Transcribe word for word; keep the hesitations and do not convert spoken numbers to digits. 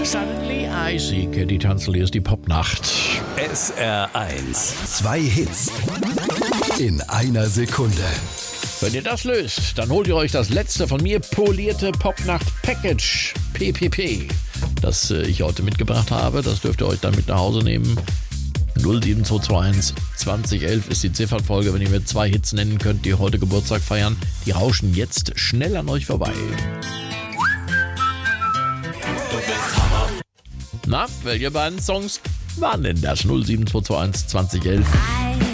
Suddenly I See. Katie Tunstall, hier ist die Popnacht. S R eins. Zwei Hits in einer Sekunde. Wenn ihr das löst, dann holt ihr euch das letzte von mir polierte Popnacht-Package, P P P, das äh, ich heute mitgebracht habe. Das dürft ihr euch dann mit nach Hause nehmen. null sieben zwei zwei eins zwanzig elf ist die Ziffernfolge, wenn ihr mir zwei Hits nennen könnt, die heute Geburtstag feiern. Die rauschen jetzt schnell an euch vorbei. Na, welche beiden Songs waren denn das? null sieben zwei zwei eins zwanzig elf.